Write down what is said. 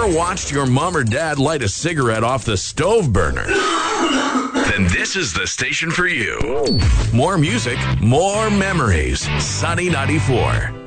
ever watched your mom or dad light a cigarette off the stove burner? Then this is the station for you. More music, more memories. Sunny 94.